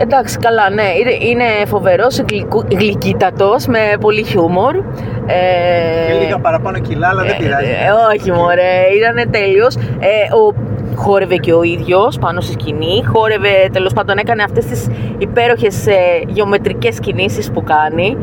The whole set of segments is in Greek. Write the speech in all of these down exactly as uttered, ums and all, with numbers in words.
Εντάξει, καλά, ναι, είναι φοβερός, γλυκύτατος, με πολύ χιούμορ. Ε, και λίγα παραπάνω κιλά, αλλά δεν πειράζει. Ε, όχι μωρέ, ήταν τέλειος. Ε, ο, χόρευε και ο ίδιος πάνω στη σκηνή, χόρευε, τέλος πάντων έκανε αυτές τις υπέροχες ε, γεωμετρικές κινήσεις που κάνει.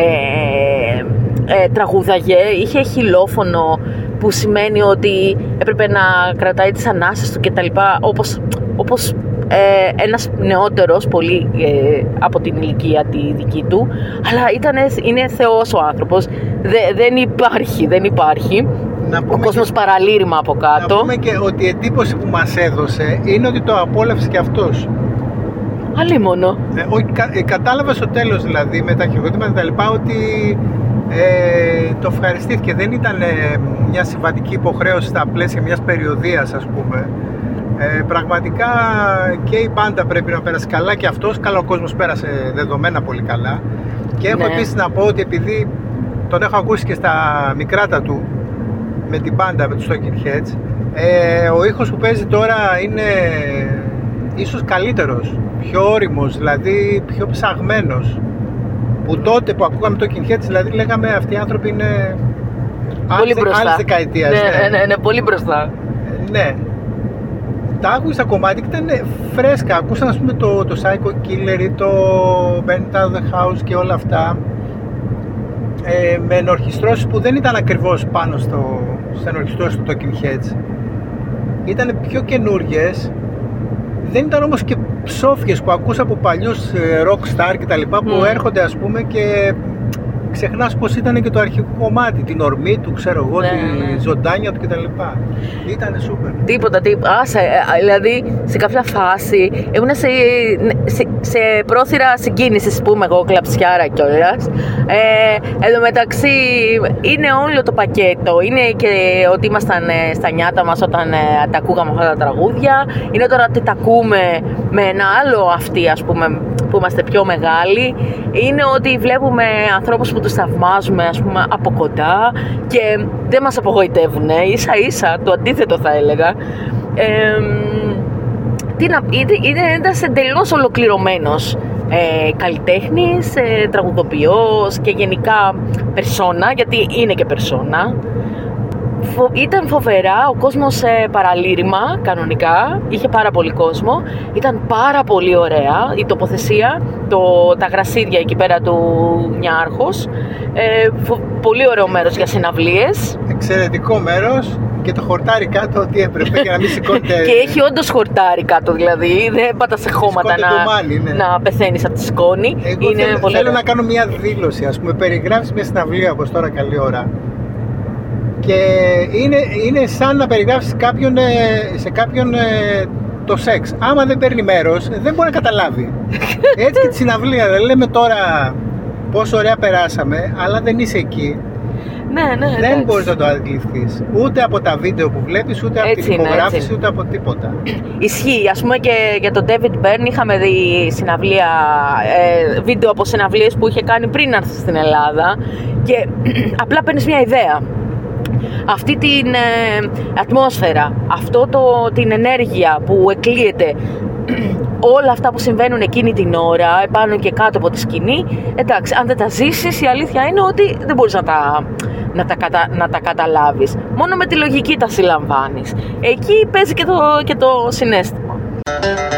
Ε, ε, τραγούδαγε, είχε χιλόφωνο, που σημαίνει ότι έπρεπε να κρατάει τις ανάσες του κτλ. Όπως, όπως ε, ένας νεότερος πολύ ε, από την ηλικία τη δική του, αλλά ήτανε, είναι θεός ο άνθρωπος. Δε, δεν υπάρχει, δεν υπάρχει. Ο κόσμος και, παραλήρημα από κάτω. Να πούμε και ότι η εντύπωση που μας έδωσε είναι ότι το απόλαυσε και αυτός. Αλίμονο. Ε, όχι, κα, ε, κατάλαβα στο τέλος δηλαδή με τα χειροκροτήματα και τα λοιπά ότι ε, το ευχαριστήθηκε. Δεν ήταν ε, μια συμβατική υποχρέωση στα πλαίσια μιας περιοδίας, ας πούμε. Ε, πραγματικά και η μπάντα πρέπει να πέρασε καλά και αυτός, καλά, ο κόσμος πέρασε δεδομένα πολύ καλά. Και έχω ναι. επίσης να πω ότι επειδή τον έχω ακούσει και στα μικράτα του με την μπάντα, με τους Talking Heads, ε, ο ήχος που παίζει τώρα είναι ίσως καλύτερος, πιο όριμος, δηλαδή πιο ψαγμένος. Που τότε που ακούγαμε το Talking Heads, δηλαδή λέγαμε αυτοί οι άνθρωποι είναι πολύ άλλης δεκαετίας. Ναι, ναι, ναι, ναι, πολύ μπροστά. Ε, ναι. Τα άκουσα στα κομμάτια και ήταν φρέσκα. Ακούσαν, ας πούμε, το, το Psycho Killer ή το Burn Down the House και όλα αυτά, ε, με ενορχιστρώσεις που δεν ήταν ακριβώς πάνω στο, στις ενορχιστρώσεις του Talking Heads. Ήταν πιο καινούργιες. Δεν ήταν όμως και ψόφιες που ακούσα από παλιούς rock star και τα λοιπά, που mm. έρχονται, ας πούμε, και ξεχνάς πως ήταν και το αρχικό κομμάτι, την ορμή του, ξέρω εγώ, ναι, τη ναι. ζωντάνια του κτλ. Ήτανε σούπερ. Τίποτα, τίποτα. Άσε, δηλαδή σε κάποια φάση ήμουν σε, σε, σε πρόθυρα συγκίνησης, πούμε εγώ, κλαψιάρα κιόλας. Ε, εν τω μεταξύ είναι όλο το πακέτο. Είναι και ότι ήμασταν στα νιάτα μας όταν ε, τα ακούγαμε αυτά τα τραγούδια. Είναι τώρα ότι τα ακούμε με ένα άλλο αυτή, ας πούμε, που είμαστε πιο μεγάλοι. Είναι ότι βλέπουμε ανθρώπους που τους θαυμάζουμε, ας πούμε, από κοντά και δεν μας απογοητεύουν, ίσα ίσα το αντίθετο θα έλεγα. Ε, τι να, είναι ένας εντελώς ολοκληρωμένος ε, καλλιτέχνης, ε, τραγουδοποιός και γενικά περσόνα, γιατί είναι και περσόνα. Φο, ήταν φοβερά, ο κόσμος ε, παραλήρημα κανονικά, είχε πάρα πολύ κόσμο, ήταν πάρα πολύ ωραία η τοποθεσία, το, τα γρασίδια εκεί πέρα του Νιάρχος, ε, φο, πολύ ωραίο μέρος για συναυλίες. Εξαιρετικό μέρος και το χορτάρι κάτω ό,τι έπρεπε για να μην σηκώνεται. Και έχει όντως χορτάρι κάτω, δηλαδή δεν πάτα σε χώματα να, μάλι, ναι. να πεθαίνεις από τη σκόνη. Εγώ είναι θέλω, πολύ θέλω να κάνω μια δήλωση, ας πούμε, περιγράφεις μια συναυλία όπως τώρα καλή ώρα. Και είναι, είναι σαν να περιγράψεις κάποιον, σε κάποιον το σεξ. Άμα δεν παίρνει μέρος, δεν μπορεί να καταλάβει. Έτσι και τη συναυλία. Δηλαδή λέμε τώρα πόσο ωραία περάσαμε, αλλά δεν είσαι εκεί. Ναι, ναι, δεν εντάξει. μπορείς να το αντιληφθείς. Ούτε από τα βίντεο που βλέπεις, ούτε έτσι από την υπογράφηση, ούτε από τίποτα. Ισχύει. Ας πούμε και για τον David Byrne είχαμε δει συναυλία, ε, βίντεο από συναυλίες που είχε κάνει πριν να έρθει στην Ελλάδα και απλά παίρνεις μια ιδέα. Αυτή την ε, ατμόσφαιρα, αυτό το, την ενέργεια που εκλείεται, όλα αυτά που συμβαίνουν εκείνη την ώρα, επάνω και κάτω από τη σκηνή, εντάξει, αν δεν τα ζήσεις, η αλήθεια είναι ότι δεν μπορείς να τα, να τα, κατα, να τα καταλάβεις. Μόνο με τη λογική τα συλλαμβάνεις. Εκεί παίζει και το, και το συναίσθημα.